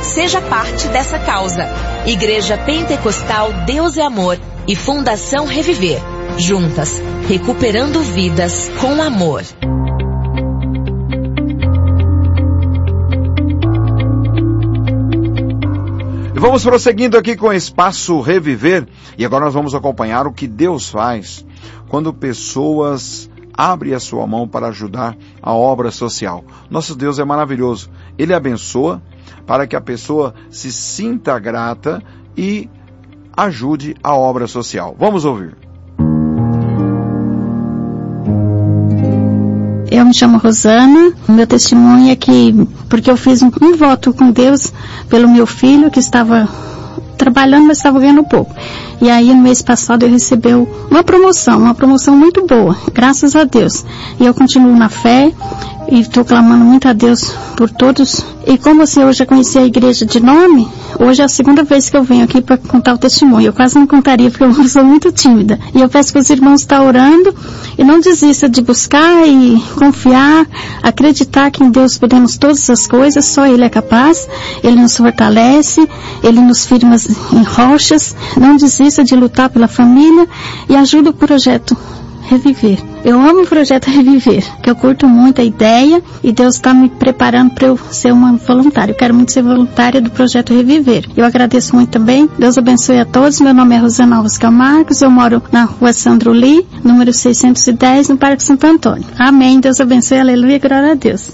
Seja parte dessa causa. Igreja Pentecostal Deus é Amor e Fundação Reviver. Juntas, recuperando vidas com amor. E vamos prosseguindo aqui com o Espaço Reviver. E agora nós vamos acompanhar o que Deus faz quando pessoas abrem a sua mão para ajudar a obra social. Nosso Deus é maravilhoso. Ele abençoa para que a pessoa se sinta grata e ajude a obra social. Vamos ouvir. Eu me chamo Rosana, o meu testemunho é que, porque eu fiz um voto com Deus pelo meu filho que estava trabalhando, mas estava ganhando pouco. E aí no mês passado eu recebi uma promoção muito boa, graças a Deus. E eu continuo na fé e estou clamando muito a Deus por todos. E como assim, eu já conheci a igreja de nome, hoje é a segunda vez que eu venho aqui para contar o testemunho. Eu quase não contaria porque eu sou muito tímida. E eu peço que os irmãos estão orando e não desista de buscar e confiar, acreditar que em Deus podemos todas as coisas, só Ele é capaz, Ele nos fortalece, Ele nos firma em rochas. Não desista de lutar pela família e ajuda o projeto Reviver. Eu amo o projeto Reviver, que eu curto muito a ideia e Deus está me preparando para eu ser uma voluntária. Eu quero muito ser voluntária do projeto Reviver. Eu agradeço muito também. Deus abençoe a todos. Meu nome é Rosana Alves Camargos. Eu moro na rua Sandro Lee, número 610, no Parque Santo Antônio. Amém. Deus abençoe. Aleluia. Glória a Deus.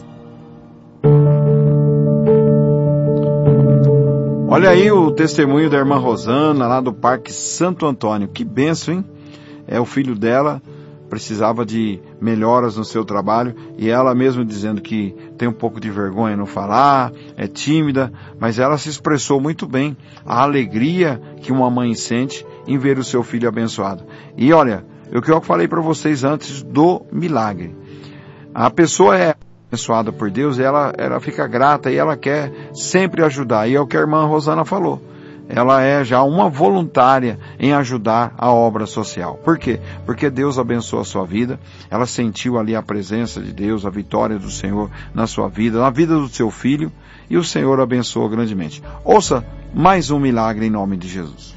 Olha aí o testemunho da irmã Rosana, lá do Parque Santo Antônio. Que bênção, hein? É o filho dela, precisava de melhoras no seu trabalho, e ela mesma dizendo que tem um pouco de vergonha no falar, é tímida, mas ela se expressou muito bem, a alegria que uma mãe sente em ver o seu filho abençoado. E olha, o que eu falei para vocês antes do milagre. A pessoa é abençoada por Deus, ela fica grata e ela quer sempre ajudar, e é o que a irmã Rosana falou. Ela é já uma voluntária em ajudar a obra social. Por quê? Porque Deus abençoa a sua vida, ela sentiu ali a presença de Deus, a vitória do Senhor na sua vida, na vida do seu filho, e o Senhor abençoa grandemente. Ouça mais um milagre em nome de Jesus.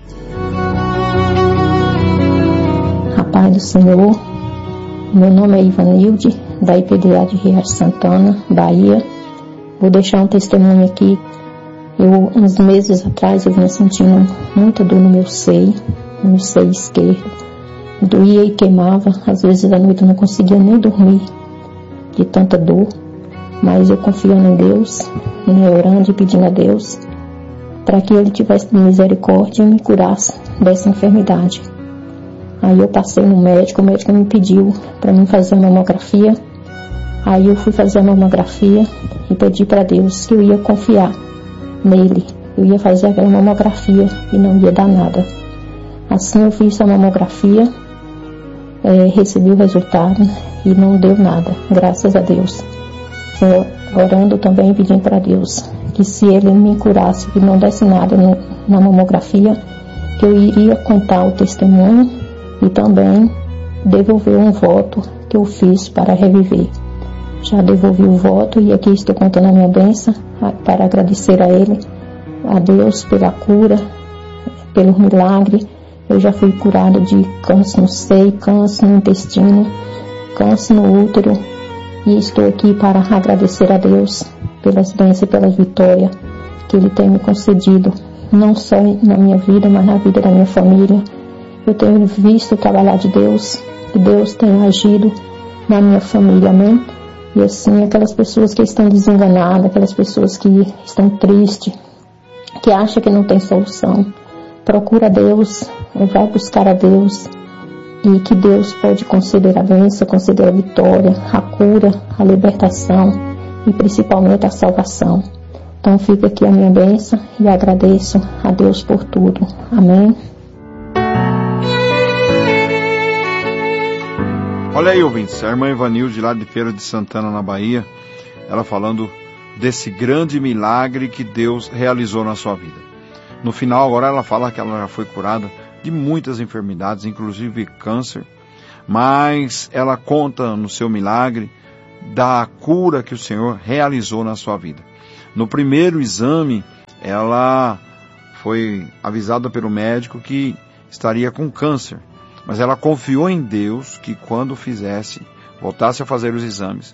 A paz do Senhor, meu nome é Ivanilde, da IPDA de Riacho Santana, Bahia. Vou deixar um testemunho aqui. Uns meses atrás, eu vinha sentindo muita dor no meu seio esquerdo. Doía e queimava. Às vezes à noite eu não conseguia nem dormir de tanta dor. Mas eu confiando em Deus, orando e pedindo a Deus para que Ele tivesse misericórdia e me curasse dessa enfermidade. Aí eu passei no médico, o médico me pediu para mim fazer a mamografia. Aí eu fui fazer a mamografia e pedi para Deus que eu ia confiar nele. Eu ia fazer aquela mamografia e não ia dar nada. Assim eu fiz a mamografia, recebi o resultado e não deu nada, graças a Deus. Orando também, pedindo para Deus que se Ele me curasse e não desse nada na mamografia, que eu iria contar o testemunho e também devolver um voto que eu fiz para Reviver. Já devolvi o voto e aqui estou contando a minha bênção para agradecer a Ele, a Deus pela cura, pelo milagre. Eu já fui curada de câncer no seio, câncer no intestino, câncer no útero, e estou aqui para agradecer a Deus pelas bênçãos e pelas vitórias que Ele tem me concedido, não só na minha vida, mas na vida da minha família. Eu tenho visto o trabalhar de Deus, e Deus tem agido na minha família, amém? E assim, aquelas pessoas que estão desenganadas, aquelas pessoas que estão tristes, que acham que não tem solução, procura Deus, vai buscar a Deus, e que Deus pode conceder a bênção, conceder a vitória, a cura, a libertação e principalmente a salvação. Então fica aqui a minha bênção e agradeço a Deus por tudo. Amém. Olha aí, ouvintes, a irmã Ivanilde, lá de Feira de Santana, na Bahia, ela falando desse grande milagre que Deus realizou na sua vida. No final, agora ela fala que ela já foi curada de muitas enfermidades, inclusive câncer, mas ela conta no seu milagre da cura que o Senhor realizou na sua vida. No primeiro exame ela foi avisada pelo médico que estaria com câncer, mas ela confiou em Deus que quando voltasse a fazer os exames,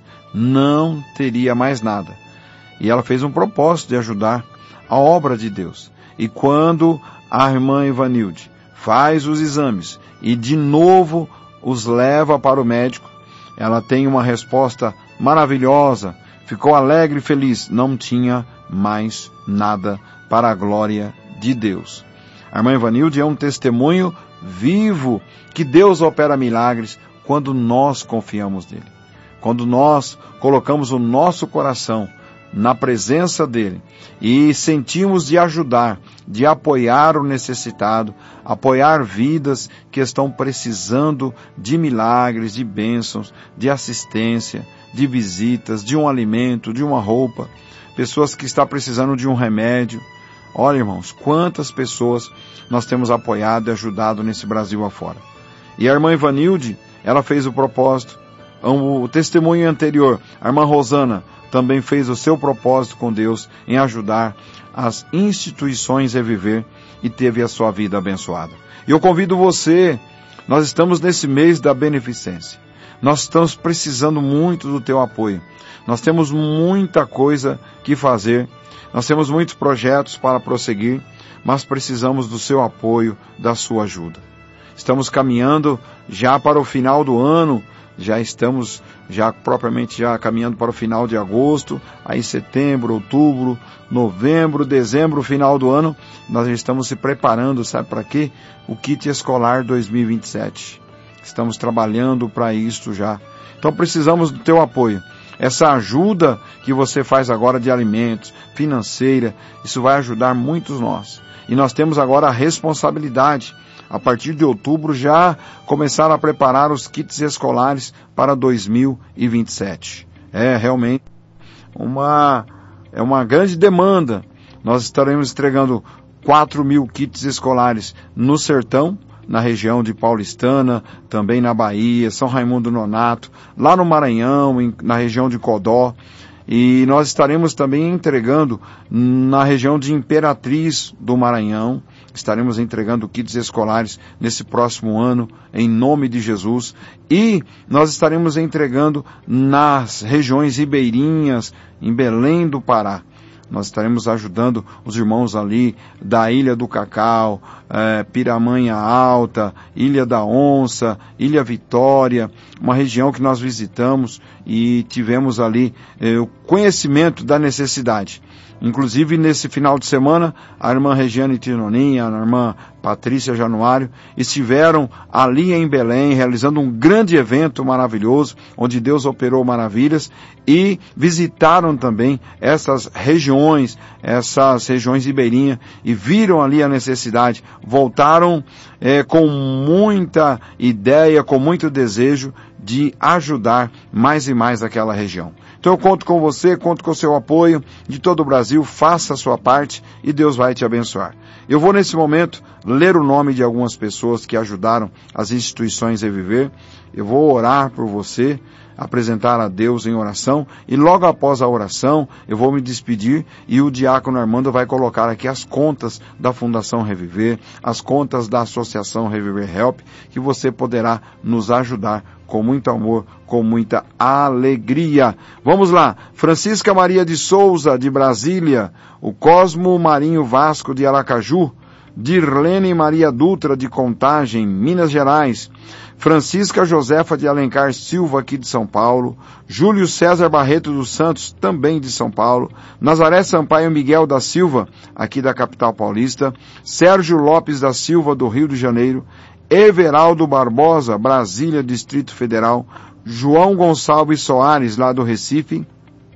não teria mais nada. E ela fez um propósito de ajudar a obra de Deus. E quando a irmã Ivanilde faz os exames e de novo os leva para o médico, ela tem uma resposta maravilhosa, ficou alegre e feliz, não tinha mais nada para a glória de Deus. A irmã Ivanilde é um testemunho vivo que Deus opera milagres quando nós confiamos nele. Quando nós colocamos o nosso coração na presença dele e sentimos de ajudar, de apoiar o necessitado, apoiar vidas que estão precisando de milagres, de bênçãos, de assistência, de visitas, de um alimento, de uma roupa, pessoas que estão precisando de um remédio. Olha, irmãos, quantas pessoas nós temos apoiado e ajudado nesse Brasil afora. E a irmã Ivanilde, ela fez o propósito. O testemunho anterior, a irmã Rosana, também fez o seu propósito com Deus em ajudar as instituições a viver e teve a sua vida abençoada. E eu convido você, nós estamos nesse mês da beneficência. Nós estamos precisando muito do teu apoio. Nós temos muita coisa que fazer. Nós temos muitos projetos para prosseguir, mas precisamos do seu apoio, da sua ajuda. Estamos caminhando já para o final do ano, já estamos propriamente caminhando para o final de agosto, aí setembro, outubro, novembro, dezembro, final do ano, nós já estamos se preparando, sabe para quê? O kit escolar 2027. Estamos trabalhando para isso já. Então precisamos do teu apoio. Essa ajuda que você faz agora de alimentos, financeira, isso vai ajudar muitos nós. E nós temos agora a responsabilidade, a partir de outubro, já começar a preparar os kits escolares para 2027. É realmente uma grande demanda. Nós estaremos entregando 4.000 kits escolares no Sertão, na região de Paulistana, também na Bahia, São Raimundo Nonato, lá no Maranhão, na região de Codó. E nós estaremos também entregando na região de Imperatriz do Maranhão. Estaremos entregando kits escolares nesse próximo ano, em nome de Jesus. E nós estaremos entregando nas regiões ribeirinhas, em Belém do Pará. Nós estaremos ajudando os irmãos ali da Ilha do Cacau, Piramanha Alta, Ilha da Onça, Ilha Vitória, uma região que nós visitamos e tivemos ali o conhecimento da necessidade. Inclusive, nesse final de semana, a irmã Regiane Tinoninha, a irmã Patrícia Januário, estiveram ali em Belém, realizando um grande evento maravilhoso, onde Deus operou maravilhas, e visitaram também essas regiões ribeirinhas, e viram ali a necessidade. Voltaram com muita ideia, com muito desejo de ajudar mais e mais aquela região. Então eu conto com você, conto com o seu apoio de todo o Brasil, faça a sua parte e Deus vai te abençoar. Eu vou nesse momento ler o nome de algumas pessoas que ajudaram as instituições a viver. Eu vou orar por você, apresentar a Deus em oração e logo após a oração eu vou me despedir e o diácono Armando vai colocar aqui as contas da Fundação Reviver, as contas da Associação Reviver Help, que você poderá nos ajudar com muito amor, com muita alegria. Vamos lá, Francisca Maria de Souza, de Brasília, o Cosmo Marinho Vasco, de Aracaju, Dirlene Maria Dutra, de Contagem, Minas Gerais, Francisca Josefa de Alencar Silva, aqui de São Paulo, Júlio César Barreto dos Santos, também de São Paulo, Nazaré Sampaio Miguel da Silva, aqui da capital paulista, Sérgio Lopes da Silva, do Rio de Janeiro, Everaldo Barbosa, Brasília, Distrito Federal, João Gonçalves Soares, lá do Recife,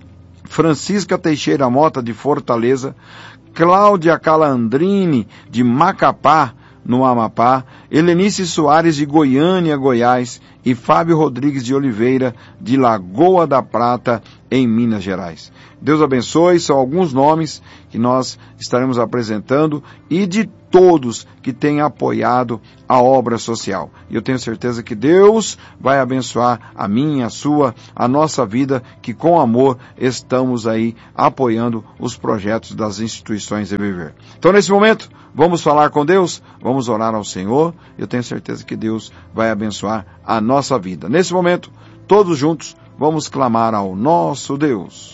Francisca Teixeira Mota, de Fortaleza, Cláudia Calandrini, de Macapá, no Amapá, Helenice Soares, de Goiânia, Goiás, e Fábio Rodrigues de Oliveira, de Lagoa da Prata, em Minas Gerais. Deus abençoe, são alguns nomes que nós estaremos apresentando e de todos que têm apoiado a obra social. E eu tenho certeza que Deus vai abençoar a minha, a sua, a nossa vida, que com amor estamos aí apoiando os projetos das instituições Reviver. Então, nesse momento, vamos falar com Deus, vamos orar ao Senhor. Eu tenho certeza que Deus vai abençoar a nossa vida. Nesse momento, todos juntos, vamos clamar ao nosso Deus.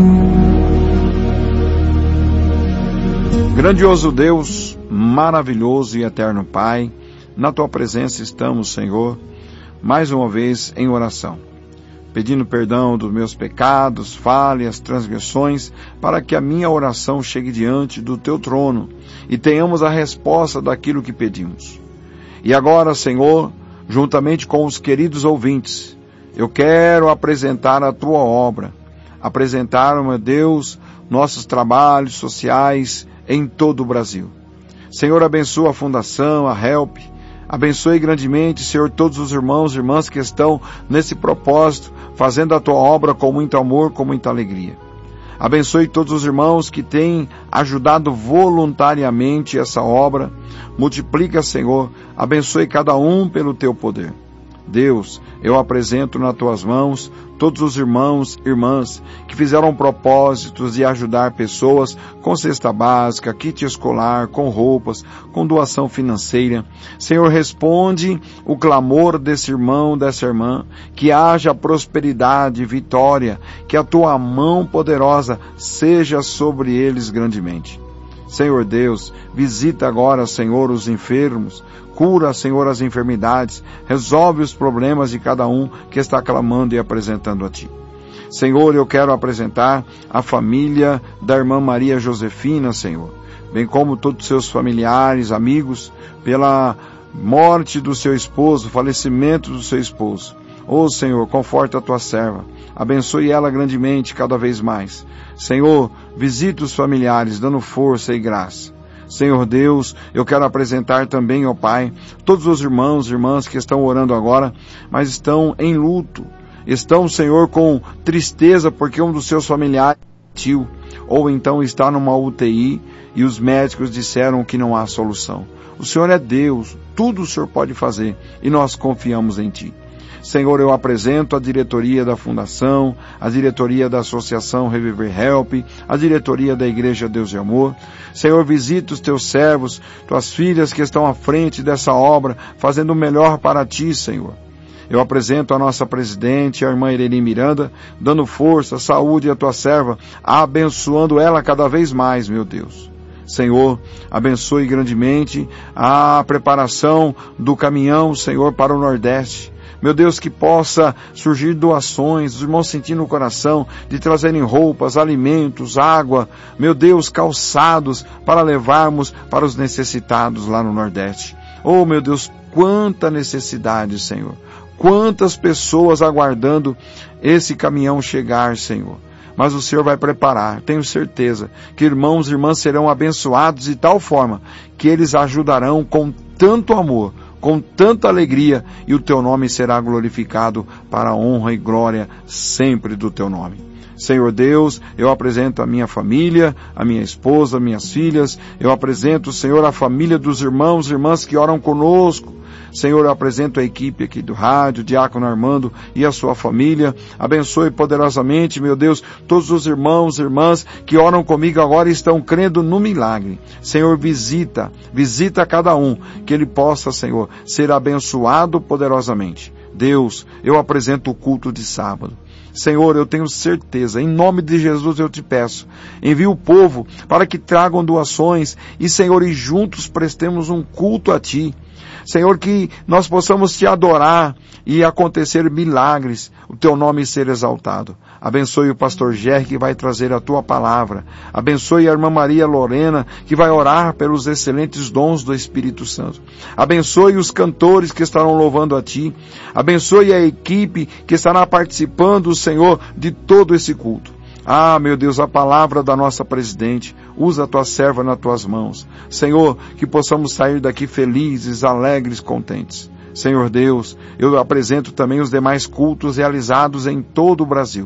Grandioso Deus, maravilhoso e eterno Pai, na Tua presença estamos, Senhor, mais uma vez em oração, pedindo perdão dos meus pecados, falhas, transgressões, para que a minha oração chegue diante do Teu trono e tenhamos a resposta daquilo que pedimos. E agora, Senhor, juntamente com os queridos ouvintes, eu quero apresentar a Tua obra, apresentar, meu Deus, nossos trabalhos sociais em todo o Brasil. Senhor, abençoa a Fundação, a HELP, abençoe grandemente, Senhor, todos os irmãos e irmãs que estão nesse propósito, fazendo a Tua obra com muito amor, com muita alegria. Abençoe todos os irmãos que têm ajudado voluntariamente essa obra. Multiplica, Senhor, abençoe cada um pelo Teu poder. Deus, eu apresento nas Tuas mãos todos os irmãos e irmãs que fizeram propósitos de ajudar pessoas com cesta básica, kit escolar, com roupas, com doação financeira. Senhor, responde o clamor desse irmão, dessa irmã, que haja prosperidade, vitória, que a Tua mão poderosa seja sobre eles grandemente. Senhor Deus, visita agora, Senhor, os enfermos, cura, Senhor, as enfermidades, resolve os problemas de cada um que está clamando e apresentando a Ti. Senhor, eu quero apresentar a família da irmã Maria Josefina, Senhor, bem como todos os seus familiares, amigos, pela morte do seu esposo, falecimento do seu esposo. Ô Senhor, conforta a Tua serva, abençoe ela grandemente cada vez mais. Senhor, visita os familiares, dando força e graça. Senhor Deus, eu quero apresentar também, ó Pai, todos os irmãos e irmãs que estão orando agora, mas estão em luto. Estão, Senhor, com tristeza porque um dos seus familiares partiu, ou então está numa UTI e os médicos disseram que não há solução. O Senhor é Deus, tudo o Senhor pode fazer e nós confiamos em Ti. Senhor, eu apresento a diretoria da Fundação, a diretoria da Associação Reviver Help, a diretoria da Igreja Deus e Amor. Senhor, visita os Teus servos, Tuas filhas que estão à frente dessa obra, fazendo o melhor para Ti, Senhor. Eu apresento a nossa presidente, a irmã Irene Miranda, dando força, saúde à Tua serva, abençoando ela cada vez mais, meu Deus. Senhor, abençoe grandemente a preparação do caminhão, Senhor, para o Nordeste. Meu Deus, que possa surgir doações, os irmãos sentindo no coração de trazerem roupas, alimentos, água, meu Deus, calçados, para levarmos para os necessitados lá no Nordeste. Oh, meu Deus, quanta necessidade, Senhor. Quantas pessoas aguardando esse caminhão chegar, Senhor. Mas o Senhor vai preparar, tenho certeza, que irmãos e irmãs serão abençoados de tal forma que eles ajudarão com tanto amor, com tanta alegria, e o Teu nome será glorificado para a honra e glória sempre do Teu nome. Senhor Deus, eu apresento a minha família, a minha esposa, minhas filhas, eu apresento, Senhor, a família dos irmãos e irmãs que oram conosco. Senhor, eu apresento a equipe aqui do rádio, Diácono Armando e a sua família. Abençoe poderosamente, meu Deus, todos os irmãos e irmãs que oram comigo agora e estão crendo no milagre. Senhor, visita cada um, que ele possa, Senhor, ser abençoado poderosamente. Deus, eu apresento o culto de sábado. Senhor, eu tenho certeza, em nome de Jesus eu te peço, envia o povo para que tragam doações e, Senhor, e juntos prestemos um culto a Ti. Senhor, que nós possamos Te adorar e acontecer milagres, o Teu nome ser exaltado. Abençoe o pastor Jerry, que vai trazer a Tua palavra. Abençoe a irmã Maria Lorena, que vai orar pelos excelentes dons do Espírito Santo. Abençoe os cantores que estarão louvando a Ti. Abençoe a equipe que estará participando, Senhor, de todo esse culto. Ah, meu Deus, a palavra da nossa presidente, usa a Tua serva nas Tuas mãos. Senhor, que possamos sair daqui felizes, alegres, contentes. Senhor Deus, eu apresento também os demais cultos realizados em todo o Brasil.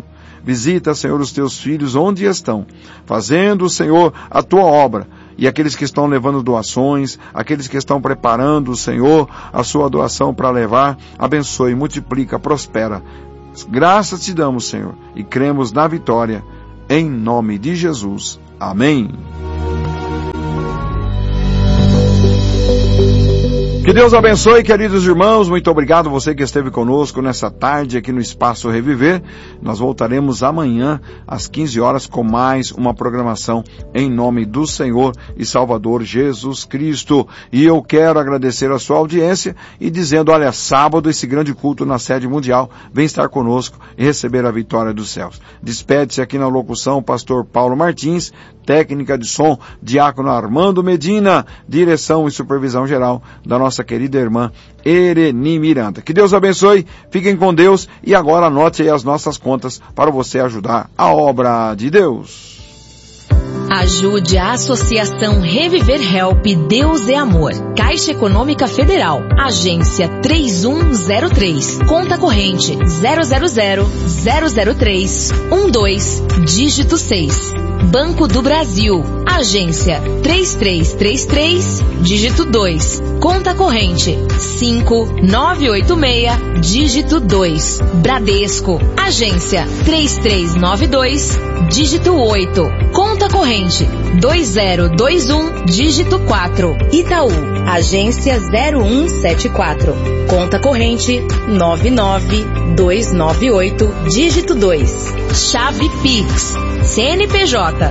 Visita, Senhor, os teus filhos onde estão, fazendo, Senhor, a tua obra. E aqueles que estão levando doações, aqueles que estão preparando, Senhor, a sua doação para levar, abençoe, multiplica, prospera. Graças te damos, Senhor, e cremos na vitória, em nome de Jesus. Amém. Que Deus abençoe, queridos irmãos. Muito obrigado você que esteve conosco nessa tarde aqui no Espaço Reviver. Nós voltaremos amanhã às 15 horas com mais uma programação em nome do Senhor e Salvador Jesus Cristo. E eu quero agradecer a sua audiência e dizendo, olha, sábado esse grande culto na sede mundial, vem estar conosco e receber a vitória dos céus. Despede-se aqui na locução o pastor Paulo Martins, técnica de som, diácono Armando Medina, direção e supervisão geral da nossa querida irmã Ereni Miranda. Que Deus abençoe, fiquem com Deus e agora anote aí as nossas contas para você ajudar a obra de Deus. Ajude a Associação Reviver Help Deus é Amor. Caixa Econômica Federal. Agência 3103. Conta corrente 000-003-12, dígito 6. Banco do Brasil. Agência 3333, dígito 2. Conta corrente 5986, dígito 2. Bradesco. Agência 3392, dígito 8. Conta corrente 2021, dígito 4. Itaú. Agência 0174. Conta corrente 99298, dígito 2. Chave Pix. CNPJ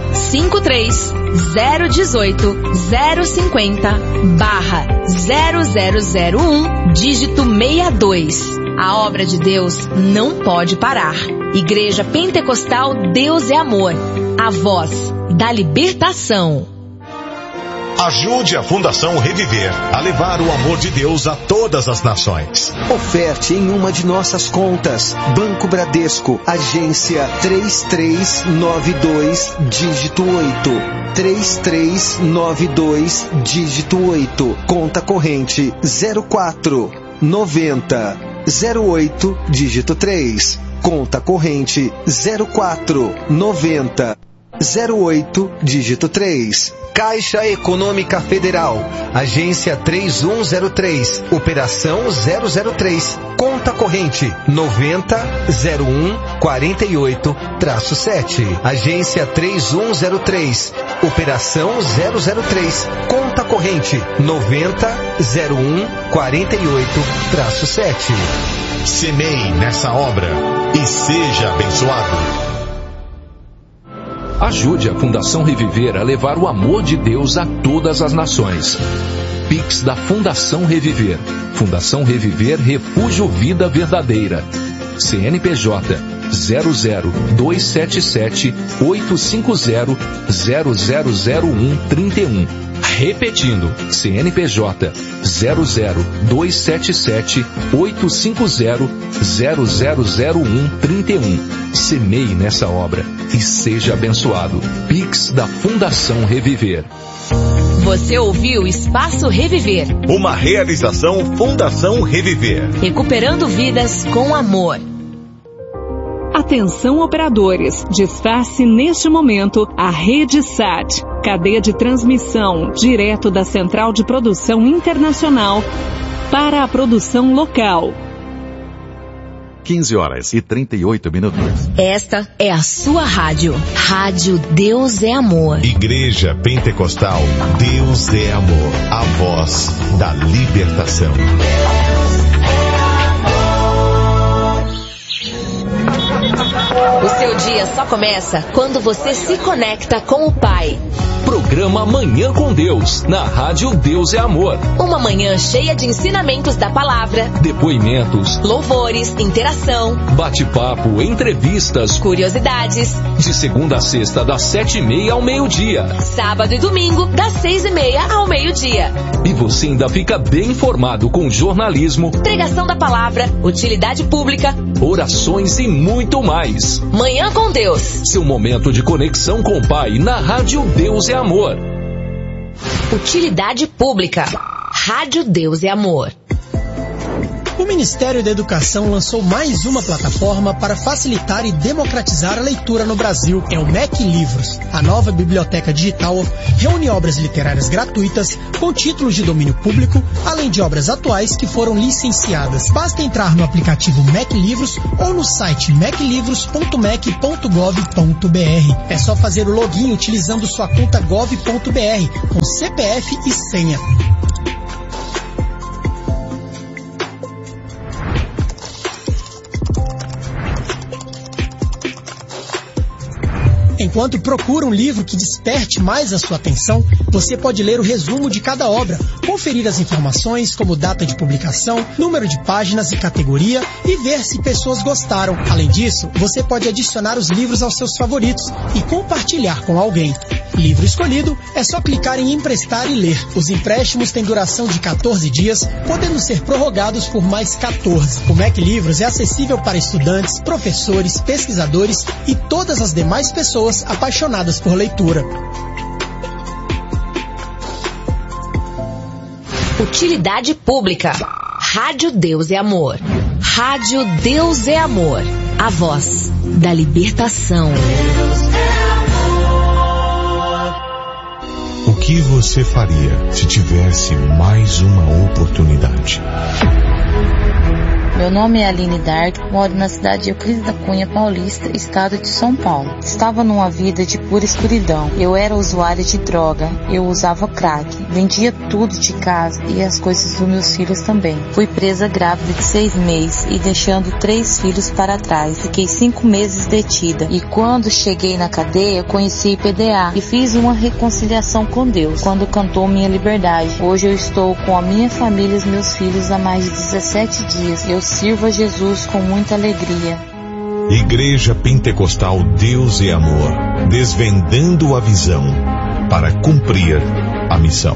53-018-050/0001, dígito 62. A obra de Deus não pode parar. Igreja Pentecostal Deus é Amor. A voz da libertação. Ajude a Fundação Reviver a levar o amor de Deus a todas as nações. Oferte em uma de nossas contas. Banco Bradesco, agência 3392, dígito 8. 3392, dígito 8. Conta corrente 0490 08, dígito 3. Conta corrente 0490 08, dígito 3. Caixa Econômica Federal, agência 3103, operação 003, conta corrente 900148-7, agência 3103, operação 003, conta corrente 900148-7. Semeie nessa obra e seja abençoado. Ajude a Fundação Reviver a levar o amor de Deus a todas as nações. Pix da Fundação Reviver. Fundação Reviver Refúgio Vida Verdadeira. CNPJ 00277-850-000131. Repetindo, CNPJ 00277-850-000131. Semeie nessa obra e seja abençoado. Pix da Fundação Reviver. Você ouviu Espaço Reviver. Uma realização Fundação Reviver. Recuperando vidas com amor. Atenção operadores, desface neste momento a Rede SAT, cadeia de transmissão direto da Central de Produção Internacional para a produção local. 15h38. Esta é a sua rádio. Rádio Deus é Amor. Igreja Pentecostal Deus é Amor. A voz da libertação. O seu dia só começa quando você se conecta com o Pai. Programa Manhã com Deus, na Rádio Deus é Amor. Uma manhã cheia de ensinamentos da palavra, depoimentos, louvores, interação, bate-papo, entrevistas, curiosidades. De segunda a sexta, das 7h30 ao meio-dia. Sábado e domingo, das 6h30 ao meio-dia. E você ainda fica bem informado com jornalismo, pregação da palavra, utilidade pública, orações e muito mais. Manhã com Deus. Seu momento de conexão com o Pai na Rádio Deus é Amor. Utilidade pública. Rádio Deus é Amor. O Ministério da Educação lançou mais uma plataforma para facilitar e democratizar a leitura no Brasil. É o MEC Livros. A nova biblioteca digital reúne obras literárias gratuitas com títulos de domínio público, além de obras atuais que foram licenciadas. Basta entrar no aplicativo MEC Livros ou no site meclivros.mec.gov.br. É só fazer o login utilizando sua conta gov.br com CPF e senha. Enquanto procura um livro que desperte mais a sua atenção, você pode ler o resumo de cada obra, conferir as informações como data de publicação, número de páginas e categoria e ver se pessoas gostaram. Além disso, você pode adicionar os livros aos seus favoritos e compartilhar com alguém. Livro escolhido, é só clicar em emprestar e ler. Os empréstimos têm duração de 14 dias, podendo ser prorrogados por mais 14. O MEC Livros é acessível para estudantes, professores, pesquisadores e todas as demais pessoas apaixonadas por leitura. Utilidade pública. Rádio Deus é Amor. Rádio Deus é Amor. A voz da libertação. O que você faria se tivesse mais uma oportunidade? Meu nome é Aline Dark, moro na cidade de Euclides da Cunha Paulista, estado de São Paulo. Estava numa vida de pura escuridão. Eu era usuária de droga, eu usava crack, vendia tudo de casa e as coisas dos meus filhos também. Fui presa grávida de 6 meses e deixando 3 filhos para trás. Fiquei 5 meses detida e quando cheguei na cadeia conheci IPDA e fiz uma reconciliação com Deus quando cantou minha liberdade. Hoje eu estou com a minha família e os meus filhos há mais de 17 dias. Eu sirvo a Jesus com muita alegria. Igreja Pentecostal Deus é Amor, desvendando a visão para cumprir a missão.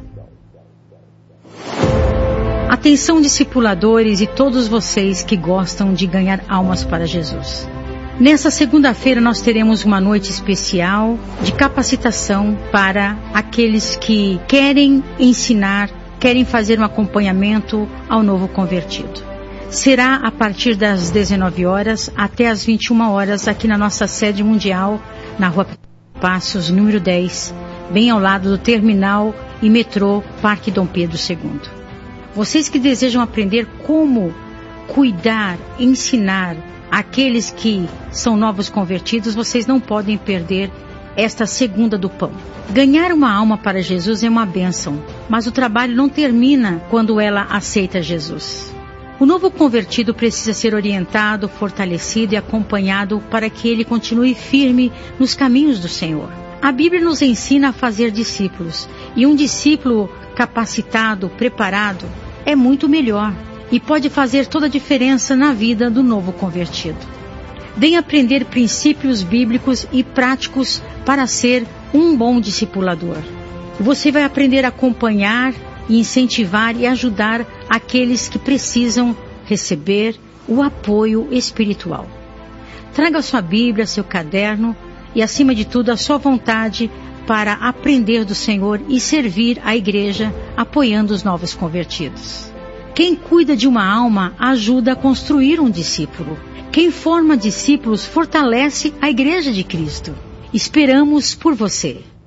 Atenção, discipuladores e todos vocês que gostam de ganhar almas para Jesus. Nessa segunda-feira nós teremos uma noite especial de capacitação para aqueles que querem ensinar, querem fazer um acompanhamento ao novo convertido. Será a partir das 19 horas até as 21 horas aqui na nossa sede mundial, na Rua Passos, número 10, bem ao lado do terminal e metrô Parque Dom Pedro II. Vocês que desejam aprender como cuidar, ensinar aqueles que são novos convertidos, vocês não podem perder esta segunda do pão. Ganhar uma alma para Jesus é uma bênção, mas o trabalho não termina quando ela aceita Jesus. O novo convertido precisa ser orientado, fortalecido e acompanhado para que ele continue firme nos caminhos do Senhor. A Bíblia nos ensina a fazer discípulos, e um discípulo capacitado, preparado, é muito melhor e pode fazer toda a diferença na vida do novo convertido. Venha aprender princípios bíblicos e práticos para ser um bom discipulador. Você vai aprender a acompanhar, incentivar e ajudar aqueles que precisam receber o apoio espiritual. Traga sua Bíblia, seu caderno e, acima de tudo, a sua vontade para aprender do Senhor e servir a igreja apoiando os novos convertidos. Quem cuida de uma alma ajuda a construir um discípulo. Quem forma discípulos fortalece a igreja de Cristo. Esperamos por você.